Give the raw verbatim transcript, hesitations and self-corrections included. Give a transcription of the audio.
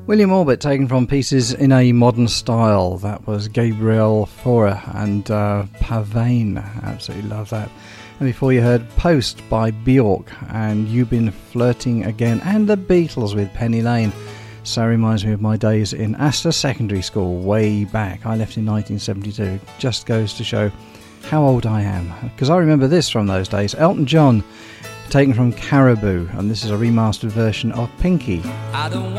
William Orbit, taken from Pieces in a Modern Style. That was Gabriel Fauré and uh, Pavane. Absolutely love that. And before you heard Post by Bjork and You've Been Flirting Again, and the Beatles with Penny Lane. So reminds me of my days in Astor Secondary School way back. I left in nineteen seventy-two. Just goes to show how old I am, because I remember this from those days. Elton John, taken from Caribou, and this is a remastered version of Pinky. I don't